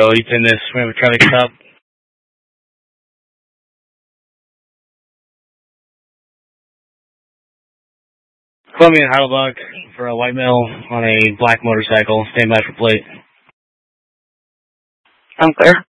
So you pin this. We have a traffic stop. Columbia and Heidelbach for a white male on a black motorcycle. Stand by for plate. I'm clear.